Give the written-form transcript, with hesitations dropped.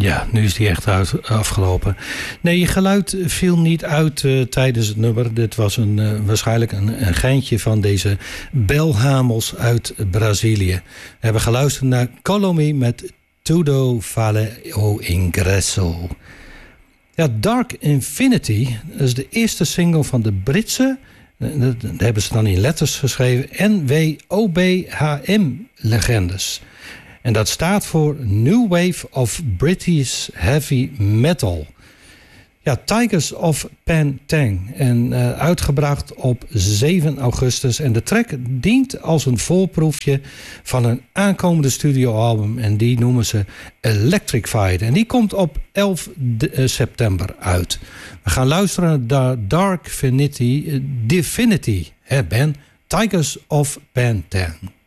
Ja, nu is die echt afgelopen. Nee, je geluid viel niet uit tijdens het nummer. Dit was waarschijnlijk een geintje van deze belhamels uit Brazilië. We hebben geluisterd naar Colomi met Tudo Vale o Ingresso. Ja, Dark Infinity is de eerste single van de Britse, dat hebben ze dan in letters geschreven, NWOBHM-legendes. En dat staat voor New Wave of British Heavy Metal. Ja, Tigers of Pantang. En uitgebracht op 7 augustus. En de track dient als een voorproefje van een aankomende studioalbum. En die noemen ze Electrified. En die komt op 11 september uit. We gaan luisteren naar Dark Divinity. Hè Ben? Tigers of Pantang.